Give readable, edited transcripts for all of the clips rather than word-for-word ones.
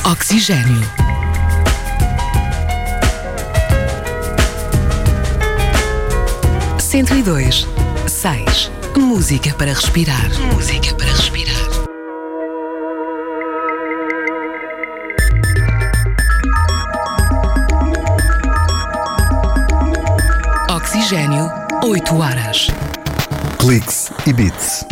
Oxigênio. Cento e dois, 6. Música para respirar. Música para respirar. Oxigênio, 8 horas. Cliques e beats.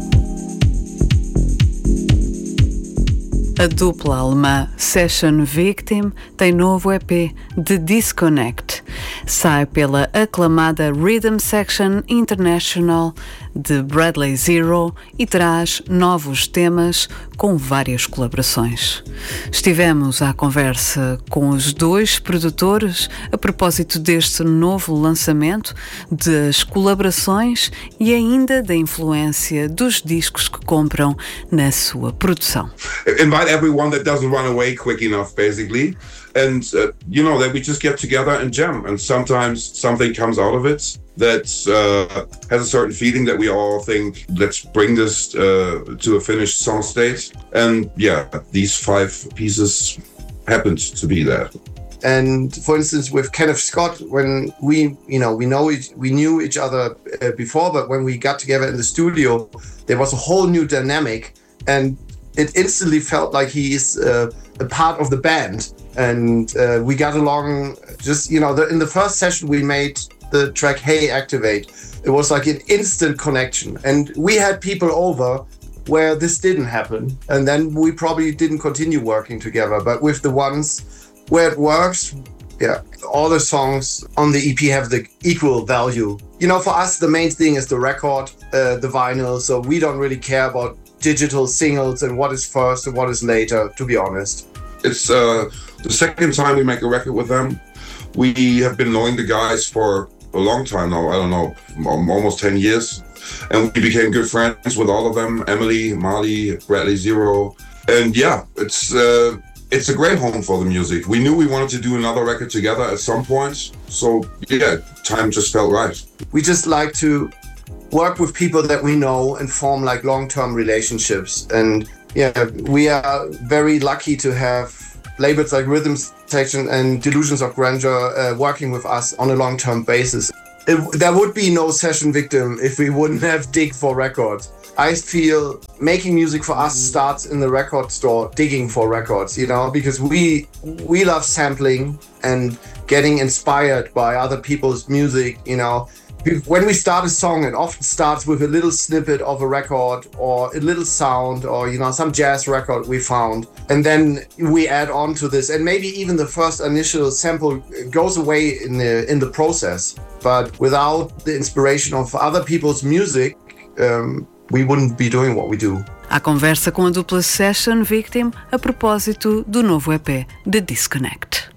A dupla alemã Session Victim tem novo EP, The Disconnect. Sai pela aclamada Rhythm Section International de Bradley Zero e traz novos temas com várias colaborações. Estivemos à conversa com os dois produtores a propósito deste novo lançamento, das colaborações e ainda da influência dos discos que compram na sua produção. Invite everyone that doesn't run away quick enough, basically. And, that we just get together and jam. And sometimes something comes out of it that has a certain feeling that we all think, let's bring this to a finished song state. And yeah, these 5 pieces happened to be that. And for instance, with Kenneth Scott, when we knew each other before, but when we got together in the studio, there was a whole new dynamic, and it instantly felt like he is a part of the band. And we got along just, in the first session we made the track Hey Activate. It was like an instant connection. And we had people over where this didn't happen. And then we probably didn't continue working together. But with the ones where it works, yeah, all the songs on the EP have the equal value. For us, the main thing is the record, the vinyl. So we don't really care about digital singles and what is first and what is later, to be honest. It's the second time we make a record with them. We have been knowing the guys for a long time now, I don't know, almost 10 years. And we became good friends with all of them, Emily, Marley, Bradley Zero. And yeah, it's a great home for the music. We knew we wanted to do another record together at some point. So yeah, time just felt right. We just like to work with people that we know and form like long-term relationships. And yeah, we are very lucky to have labels like Rhythm Section and Delusions of Grandeur working with us on a long-term basis. There would be no Session Victim if we wouldn't have Dig for Records. I feel making music for us starts in the record store, digging for records, because we love sampling and getting inspired by other people's music, When we start a song, it often starts with a little snippet of a record or a little sound or, some jazz record we found. And then we add on to this. And maybe even the first initial sample goes away in the process. But without the inspiration of other people's music, we wouldn't be doing what we do. À conversa com a dupla Session Victim a propósito do novo EP, The Disconnect.